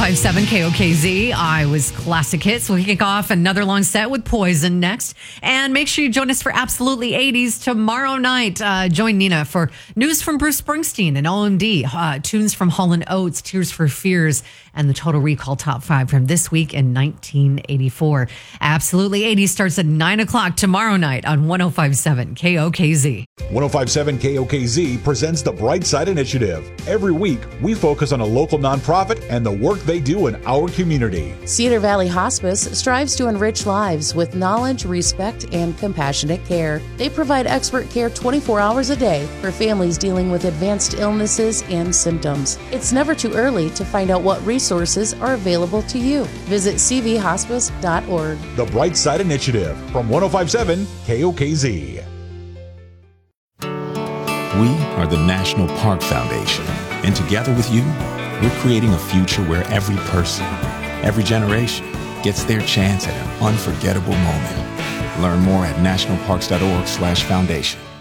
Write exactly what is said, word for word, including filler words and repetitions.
five seven K O K Z. I was Classic Hits. We'll kick off another long set with Poison next. And make sure you join us for Absolutely eighties tomorrow night. Uh, join Nina for news from Bruce Springsteen and O M D, uh, tunes from Hall and Oates, Tears for Fears, and the Total Recall Top five from this week in nineteen eighty-four. Absolutely eighties starts at nine o'clock tomorrow night on one oh five point seven K O K Z. one oh five point seven K O K Z presents the Brightside Initiative. Every week, we focus on a local nonprofit and the work they do in our community. Cedar Valley Hospice strives to enrich lives with knowledge, respect, and compassionate care. They provide expert care twenty-four hours a day for families dealing with advanced illnesses and symptoms. It's never too early to find out what resources are available to you. Visit c v hospice dot org. The Brightside Initiative from one oh five point seven K O K Z. We are the National Park Foundation, and together with you, we're creating a future where every person, every generation gets their chance at an unforgettable moment. Learn more at national parks dot org slash foundation.